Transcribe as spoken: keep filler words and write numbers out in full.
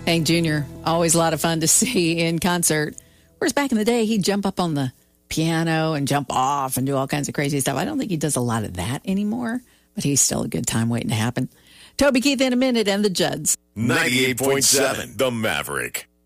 Hank Junior, always a lot of fun to see in concert. Whereas back in the day, he'd jump up on the piano and jump off and do all kinds of crazy stuff. I don't think he does a lot of that anymore, but he's still a good time waiting to happen. Toby Keith in a minute and the Judds. ninety-eight point seven The Maverick.